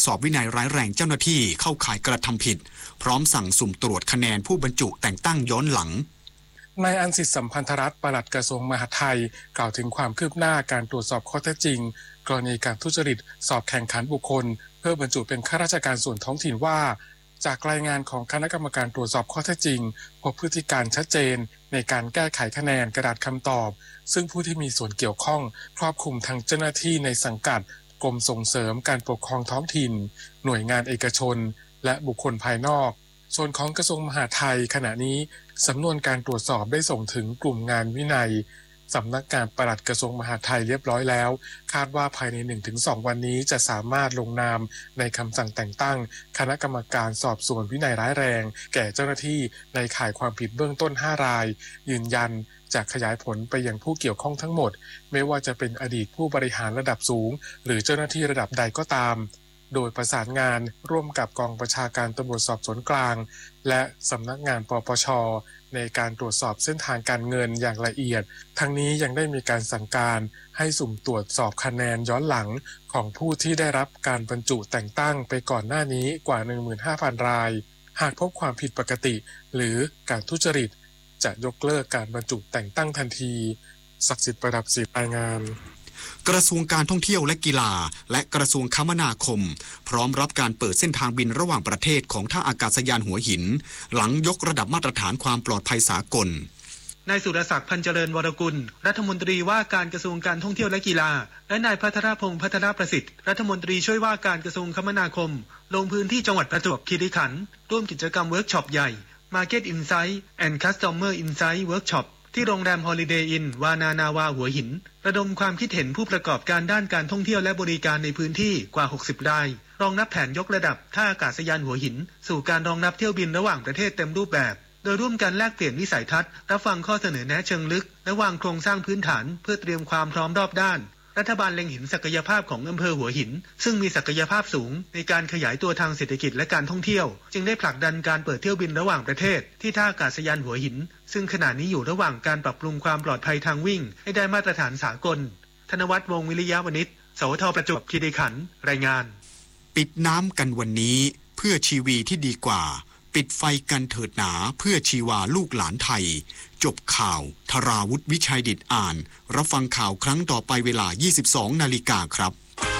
อบวินัยร้ายแรงเจ้าหน้าที่เข้าข่ายกระทำผิดพร้อมสั่งสุ่มตรวจคะแนนผู้บรรจุแต่งตั้งย้อนหลังนายอันสิทธิ์สัมพันธรัตน์ปลัดกระทรวงมหาดไทยกล่าวถึงความคืบหน้าการตรวจสอบข้อเท็จจริงกรณีการทุจริตสอบแข่งขันบุคคลเพื่อบรรจุเป็นข้าราชการส่วนท้องถิ่นว่าจากรายงานของคณะกรรมการตรวจสอบข้อเท็จจริงพบพฤติการชัดเจนในการแก้ไขคะแนนกระดาษคำตอบซึ่งผู้ที่มีส่วนเกี่ยวข้องครอบคลุมทั้งเจ้าหน้าที่ในสังกัดกรมส่งเสริมการปกครองท้องถิ่นหน่วยงานเอกชนและบุคคลภายนอกส่วนของกระทรวงมหาดไทยขณะนี้สำนวนการตรวจสอบได้ส่งถึงกลุ่มงานวินัยสำนักงานปลัดกระทรวงมหาดไทยเรียบร้อยแล้วคาดว่าภายใน 1-2 วันนี้จะสามารถลงนามในคำสั่งแต่งตั้งคณะกรรมการสอบสวนวินัยร้ายแรงแก่เจ้าหน้าที่ในข่ายความผิดเบื้องต้น5รายยืนยันจะขยายผลไปยังผู้เกี่ยวข้องทั้งหมดไม่ว่าจะเป็นอดีตผู้บริหารระดับสูงหรือเจ้าหน้าที่ระดับใดก็ตามโดยประสานงานร่วมกับกองประชาการตำรวจสอบสวนกลางและสำนักงานปปช.ในการตรวจสอบเส้นทางการเงินอย่างละเอียดทั้งนี้ยังได้มีการสั่งการให้สุ่มตรวจสอบคะแนนย้อนหลังของผู้ที่ได้รับการบรรจุแต่งตั้งไปก่อนหน้านี้กว่า 15,000 รายหากพบความผิดปกติหรือการทุจริตจะยกเลิกการบรรจุแต่งตั้งทันทีศักดิ์สิทธิ์ประดับศิลป์รายงานกระทรวงการท่องเที่ยวและกีฬาและกระทรวงคมนาคมพร้อมรับการเปิดเส้นทางบินระหว่างประเทศของท่าอากาศยานหัวหินหลังยกระดับมาตรฐานความปลอดภัยสากลนายสุรศักดิ์พันเจริญวรกุลรัฐมนตรีว่าการกระทรวงการท่องเที่ยวและกีฬาและนายภัทรพงษ์พัฒนาประสิทธิ์รัฐมนตรีช่วยว่าการกระทรวงคมนาคมลงพื้นที่จังหวัดประจวบคีรีขันธ์ร่วมกิจกรรมเวิร์กช็อปใหญ่ Market Insight and Customer Insight Workshopที่โรงแรม Holiday Inn วานานาวาหัวหินระดมความคิดเห็นผู้ประกอบการด้านการท่องเที่ยวและบริการในพื้นที่กว่า60รายรองรับแผนยกระดับท่าอากาศยานหัวหินสู่การรองรับเที่ยวบินระหว่างประเทศเต็มรูปแบบโดยร่วมกันแลกเปลี่ยนวิสัยทัศน์รับฟังข้อเสนอแนะเชิงลึกและวางโครงสร้างพื้นฐานเพื่อเตรียมความพร้อมรอบด้านรัฐบาลเล็งเห็นศักยภาพของอำเภอหัวหินซึ่งมีศักยภาพสูงในการขยายตัวทางเศรษฐกิจและการท่องเที่ยวจึงได้ผลักดันการเปิดเที่ยวบินระหว่างประเทศที่ท่าอากาศยานหัวหินซึ่งขณะนี้อยู่ระหว่างการปรับปรุงความปลอดภัยทางวิ่งให้ได้มาตรฐานสากลธนวัฒน์วงศ์วิริยะวณิชสวทประจวบคีรีขันธ์รายงานปิดน้ำกันวันนี้เพื่อชีวีที่ดีกว่าปิดไฟกันเถิดหนาเพื่อชีวาลูกหลานไทยจบข่าวธราวุฒิวิชัยดิษฐ์อ่านรับฟังข่าวครั้งต่อไปเวลา 22 นาฬิกาครับ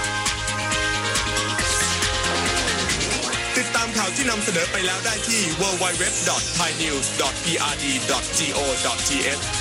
ติดตามข่าวที่นำเสนอไปแล้วได้ที่ www.thainews.prd.go.th